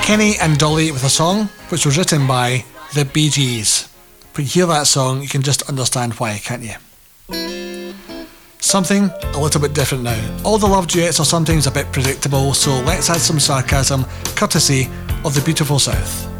Kenny and Dolly with a song which was written by the Bee Gees. When you hear that song, you can just understand why, can't you? Something a little bit different now. All the love duets are sometimes a bit predictable, so let's add some sarcasm, courtesy of the beautiful South.